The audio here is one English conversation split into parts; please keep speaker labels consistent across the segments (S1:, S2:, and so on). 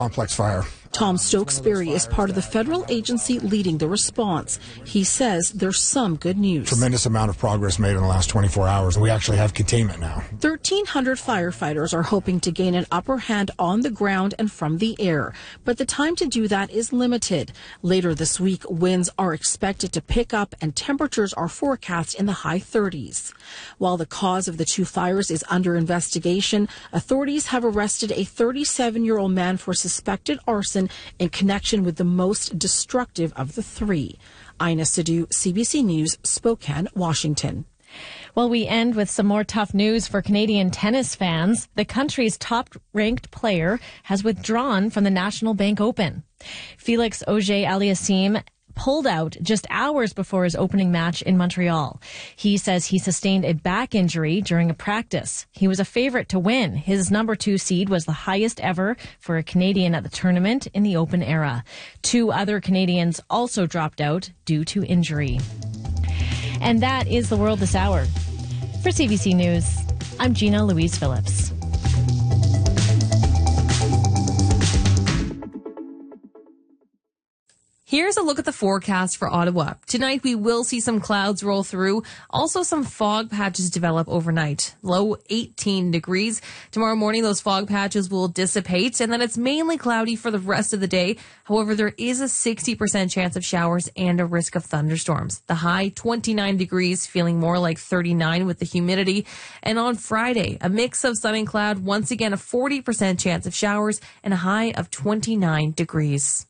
S1: Complex fire.
S2: Tom Stokesbury is part of the federal agency leading the response. He says there's some good news.
S1: Tremendous amount of progress made in the last 24 hours. We actually have containment now.
S2: 1,300 firefighters are hoping to gain an upper hand on the ground and from the air, but the time to do that is limited. Later this week, winds are expected to pick up and temperatures are forecast in the high 30s. While the cause of the two fires is under investigation, authorities have arrested a 37-year-old man for suspected arson in connection with the most destructive of the three. Ina Sidhu, CBC News, Spokane, Washington.
S3: Well, we end with some more tough news for Canadian tennis fans. The country's top-ranked player has withdrawn from the National Bank Open. Felix Auger-Aliassime pulled out just hours before his opening match in Montreal. He says he sustained a back injury during a practice. He was a favorite to win. His number 2 seed was the highest ever for a Canadian at the tournament in the Open era. 2 other Canadians also dropped out due to injury. And that is the world this hour. For CBC News, I'm Gina Louise Phillips.
S4: Here's a look at the forecast for Ottawa. Tonight, we will see some clouds roll through. Also, some fog patches develop overnight. Low 18 degrees. Tomorrow morning, those fog patches will dissipate, and then it's mainly cloudy for the rest of the day. However, there is a 60% chance of showers and a risk of thunderstorms. The high, 29 degrees, feeling more like 39 with the humidity. And on Friday, a mix of sun and cloud. Once again, a 40% chance of showers and a high of 29 degrees.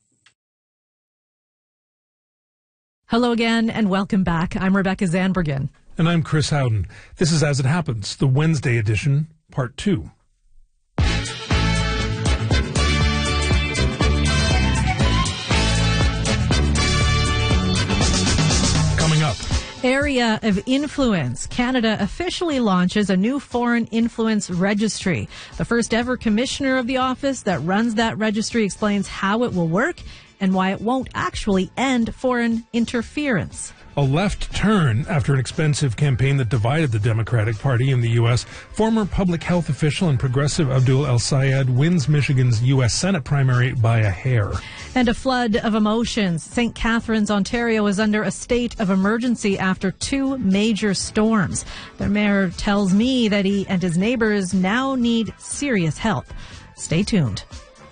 S5: Hello again and welcome back. I'm Rebecca Zandbergen.
S6: And I'm Chris Howden. This is As It Happens, the Wednesday edition, Part 2. Coming up.
S5: Area of influence. Canada officially launches a new foreign influence registry. The first ever commissioner of the office that runs that registry explains how it will work and why it won't actually end foreign interference.
S6: A left turn after an expensive campaign that divided the Democratic Party in the U.S. Former public health official and progressive Abdul El-Sayed wins Michigan's U.S. Senate primary by a hair.
S5: And a flood of emotions. St. Catharines, Ontario is under a state of emergency after 2 major storms. The mayor tells me that he and his neighbors now need serious help. Stay tuned.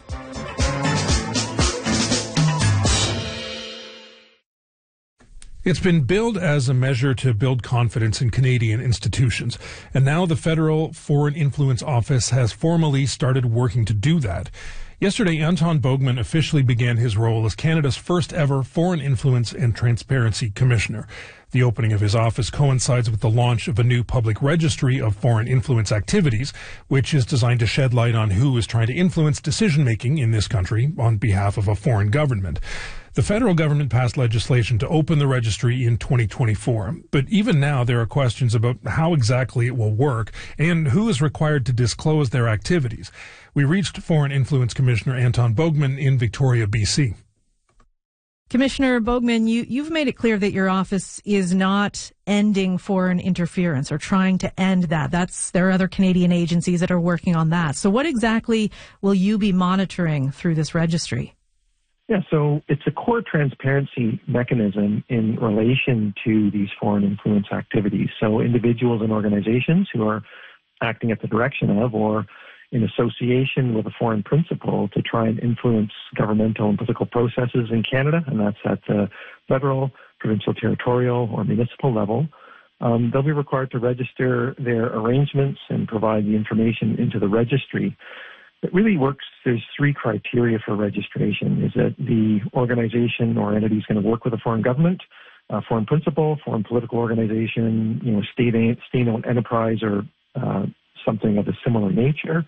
S6: It's been billed as a measure to build confidence in Canadian institutions, and now the Federal Foreign Influence Office has formally started working to do that. Yesterday, Anton Bogman officially began his role as Canada's first ever Foreign Influence and Transparency Commissioner. The opening of his office coincides with the launch of a new public registry of foreign influence activities, which is designed to shed light on who is trying to influence decision-making in this country on behalf of a foreign government. The federal government passed legislation to open the registry in 2024, but even now there are questions about how exactly it will work and who is required to disclose their activities. We reached Foreign Influence Commissioner Anton Bogman in Victoria, BC.
S5: Commissioner Bogman, you've made it clear that your office is not ending foreign interference or trying to end that. There are other Canadian agencies that are working on that. So what exactly will you be monitoring through this registry?
S7: Yeah, so it's a core transparency mechanism in relation to these foreign influence activities. So individuals and organizations who are acting at the direction of or in association with a foreign principal to try and influence governmental and political processes in Canada, and that's at the federal, provincial, territorial, or municipal level, they'll be required to register their arrangements and provide the information into the registry. It really works. There's 3 criteria for registration. Is that the organization or entity is going to work with a foreign government, a foreign principal, foreign political organization, state-owned enterprise, or something of a similar nature.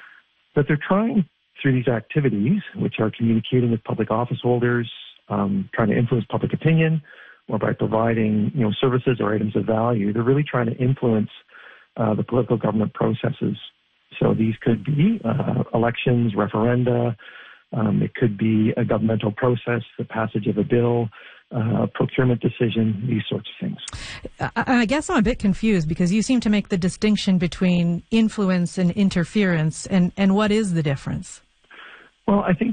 S7: But they're trying through these activities, which are communicating with public office holders, trying to influence public opinion, or by providing services or items of value, they're really trying to influence the political government processes. So these could be elections, referenda. It could be a governmental process, the passage of a bill, procurement decision, these sorts of things.
S5: I guess I'm a bit confused because you seem to make the distinction between influence and interference. And what is the difference?
S7: Well, I think